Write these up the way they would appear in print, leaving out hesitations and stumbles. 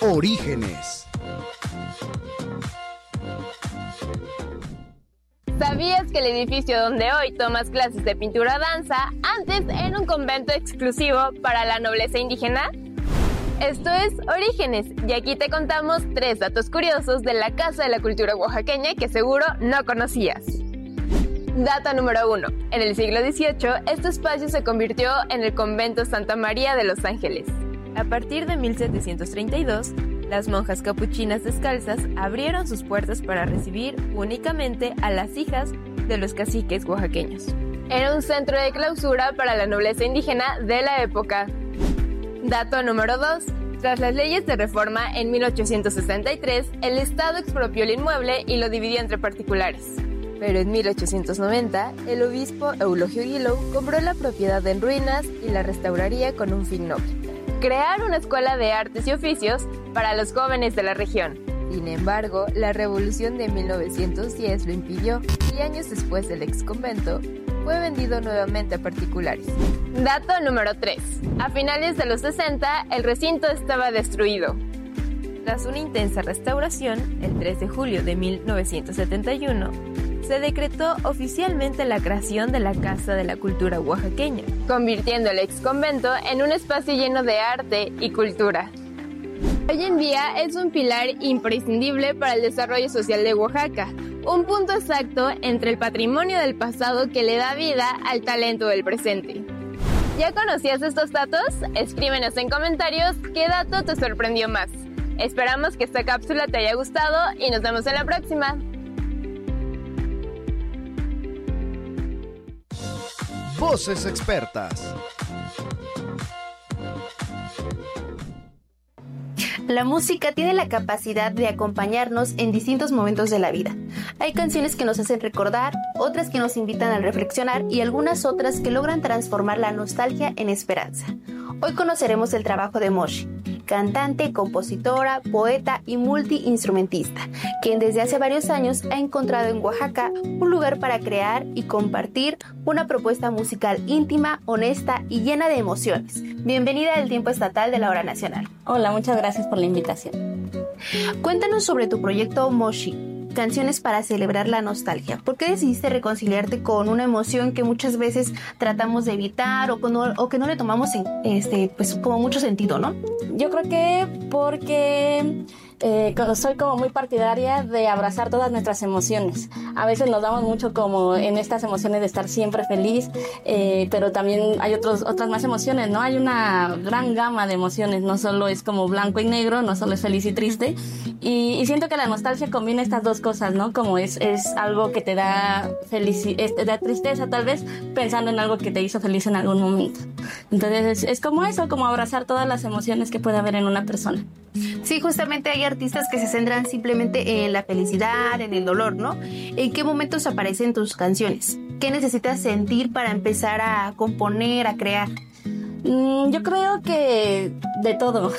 Orígenes. ¿Sabías que el edificio donde hoy tomas clases de pintura danza antes era un convento exclusivo para la nobleza indígena? Esto es Orígenes, y aquí te contamos 3 datos curiosos de la Casa de la Cultura Oaxaqueña que seguro no conocías. Dato número 1. En el siglo XVIII, este espacio se convirtió en el convento Santa María de los Ángeles. A partir de 1732, las monjas capuchinas descalzas abrieron sus puertas para recibir únicamente a las hijas de los caciques oaxaqueños. Era un centro de clausura para la nobleza indígena de la época. Dato número 2. Tras las leyes de reforma en 1863, el Estado expropió el inmueble y lo dividió entre particulares. Pero en 1890, el obispo Eulogio Guilou compró la propiedad en ruinas y la restauraría con un fin noble: crear una escuela de artes y oficios para los jóvenes de la región. Sin embargo, la revolución de 1910 lo impidió y años después el exconvento fue vendido nuevamente a particulares. Dato número 3. A finales de los 60, el recinto estaba destruido. Tras una intensa restauración, el 3 de julio de 1971, se decretó oficialmente la creación de la Casa de la Cultura Oaxaqueña, convirtiendo el exconvento en un espacio lleno de arte y cultura. Hoy en día es un pilar imprescindible para el desarrollo social de Oaxaca, un punto exacto entre el patrimonio del pasado que le da vida al talento del presente. ¿Ya conocías estos datos? Escríbenos en comentarios qué dato te sorprendió más. Esperamos que esta cápsula te haya gustado y nos vemos en la próxima. Voces expertas. La música tiene la capacidad de acompañarnos en distintos momentos de la vida. Hay canciones que nos hacen recordar, otras que nos invitan a reflexionar y algunas otras que logran transformar la nostalgia en esperanza. Hoy conoceremos el trabajo de Moshi, cantante, compositora, poeta y multiinstrumentista, quien desde hace varios años ha encontrado en Oaxaca un lugar para crear y compartir una propuesta musical íntima, honesta y llena de emociones. Bienvenida al Tiempo Estatal de la Hora Nacional. Hola, muchas gracias por la invitación. Cuéntanos sobre tu proyecto Moshi, canciones para celebrar la nostalgia. ¿Por qué decidiste reconciliarte con una emoción que muchas veces tratamos de evitar o que no le tomamos pues como mucho sentido, ¿no? Yo creo que porque soy como muy partidaria de abrazar todas nuestras emociones. A veces nos damos mucho como en estas emociones de estar siempre feliz, pero también hay otras más emociones, ¿no? Hay una gran gama de emociones, no solo es como blanco y negro, no solo es feliz y triste. Y siento que la nostalgia combina estas dos cosas, ¿no? Como es algo que te da te da tristeza tal vez, pensando en algo que te hizo feliz en algún momento. Entonces es como eso, como abrazar todas las emociones que puede haber en una persona. Sí, justamente hay artistas que se centran simplemente en la felicidad, en el dolor, ¿no? ¿En qué momentos aparecen tus canciones? ¿Qué necesitas sentir para empezar a componer, a crear? Yo creo que de todo.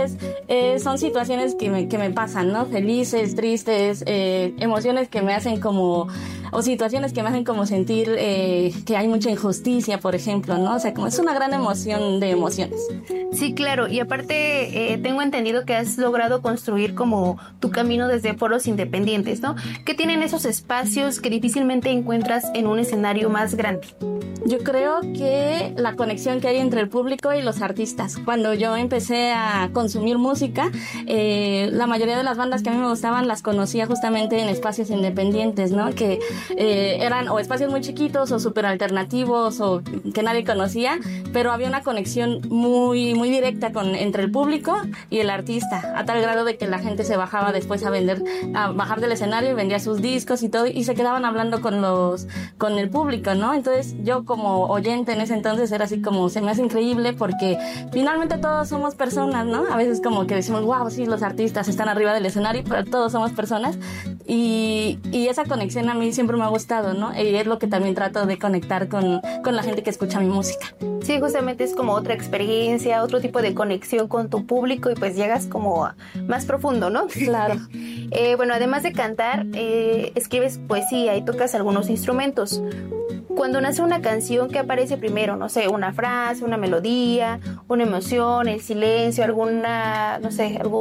Son situaciones que me pasan, ¿no? Felices, tristes, emociones que me hacen como, o situaciones que me hacen como sentir que hay mucha injusticia, por ejemplo, ¿no? O sea, como es una gran emoción de emociones. Sí, claro, y aparte tengo entendido que has logrado construir como tu camino desde foros independientes, ¿no? ¿Qué tienen esos espacios que difícilmente encuentras en un escenario más grande? Yo creo que la conexión que hay entre el público y los artistas. Cuando yo empecé a consumir música, la mayoría de las bandas que a mí me gustaban las conocía justamente en espacios independientes, ¿no? Que eran o espacios muy chiquitos o súper alternativos o que nadie conocía, pero había una conexión muy, muy directa entre el público y el artista, a tal grado de que la gente se bajaba después a bajar del escenario y vendía sus discos y todo, y se quedaban hablando con el público, ¿no? Entonces yo como oyente en ese entonces era así como, se me hace increíble porque finalmente todos somos personas, ¿no? A veces como que decimos, wow, sí, los artistas están arriba del escenario, pero todos somos personas, y esa conexión a mí siempre me ha gustado, ¿no? Y es lo que también trato de conectar con la gente que escucha mi música. Sí, justamente es como otra experiencia, otro tipo de conexión con tu público y pues llegas como más profundo, ¿no? Claro. Bueno, además de cantar, escribes poesía y tocas algunos instrumentos. Cuando nace una canción, ¿qué aparece primero? No sé, una frase, una melodía, una emoción, el silencio, alguna, no sé, algo